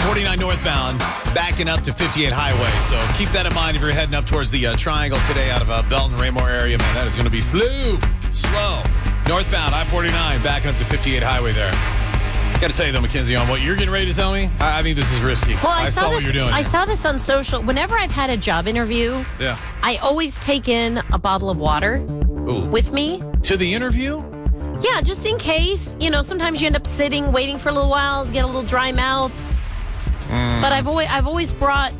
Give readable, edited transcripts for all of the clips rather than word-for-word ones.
49 northbound, backing up to 58 highway. So keep that in mind if you're heading up towards the Triangle today out of Belton, Raymore area. Man, that is going to be slow. Northbound, I-49, backing up to 58 highway there. Got to tell you, though, Mackenzie, on what you're getting ready to tell me, I think this is risky. Well, I saw what you're doing. I saw this on social. Whenever I've had a job interview, I always take in a bottle of water with me. To the interview? Yeah, just in case. You know, sometimes you end up sitting, waiting for a little while, get a little dry mouth. But I've always brought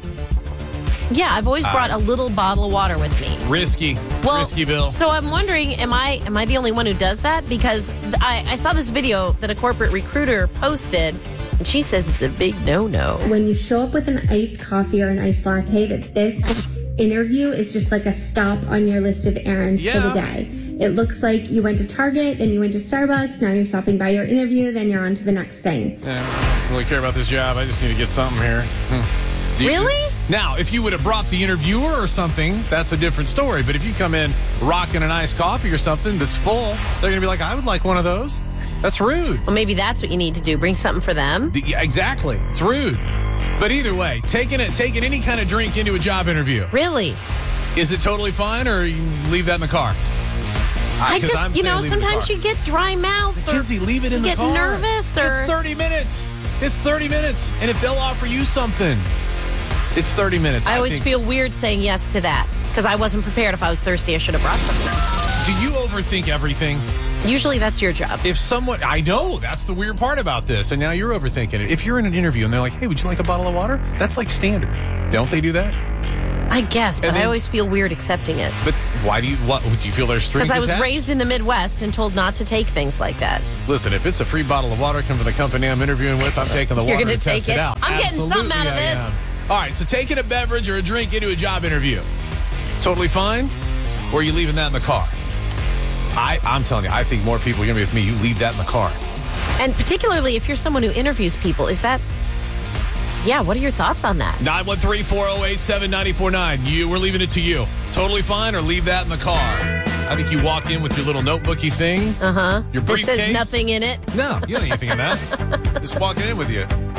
a little bottle of water with me. Risky, Bill. So I'm wondering, am I the only one who does that? Because I saw this video that a corporate recruiter posted, and she says it's a big no-no. When you show up with an iced coffee or an iced latte, that this interview is just like a stop on your list of errands for the day. It looks like you went to Target, then you went to Starbucks, now you're stopping by your interview, then you're on to the next thing. Yeah, I don't really care about this job. I just need to get something here. Really? Now, if you would have brought the interviewer or something, that's a different story. But if you come in rocking an iced coffee or something that's full, they're going to be like, I would like one of those. That's rude. Well, maybe that's what you need to do. Bring something for them. Yeah, exactly. It's rude. But either way, taking any kind of drink into a job interview. Really? Is it totally fine, or you leave that in the car? Sometimes you get dry mouth. Mackenzie, leave it in the car. You get nervous. It's 30 minutes. It's 30 minutes. And if they'll offer you something, it's 30 minutes. I always feel weird saying yes to that because I wasn't prepared. If I was thirsty, I should have brought something. Do you overthink everything? Usually that's your job. I know, that's the weird part about this, and now you're overthinking it. If you're in an interview and they're like, hey, would you like a bottle of water? That's like standard. Don't they do that? I guess, but I always feel weird accepting it. But why do you feel there's strings Because I was attached? raised in the Midwest and told not to take things like that. Listen, if it's a free bottle of water coming from the company I'm interviewing with, I'm taking the water You're going and to take test it out. I'm getting something out of this. All right, so taking a beverage or a drink into a job interview, totally fine? Or are you leaving that in the car? I'm telling you, I think more people are going to be with me. You leave that in the car. And particularly if you're someone who interviews people, is that... Yeah, what are your thoughts on that? 913-408-7949. We're leaving it to you. Totally fine, or leave that in the car. I think you walk in with your little notebooky thing. Uh-huh. Your briefcase. It says nothing in it. No, you don't need anything in that. Just walking in with you.